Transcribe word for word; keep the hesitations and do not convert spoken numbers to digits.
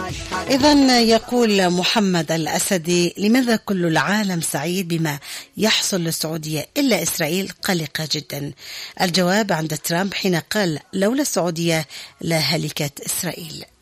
إذن يقول محمد الأسدي: لماذا كل العالم سعيد بما يحصل للسعودية إلا إسرائيل قلقة جدا؟ الجواب عند ترامب حين قال: لولا السعودية لهلكت إسرائيل.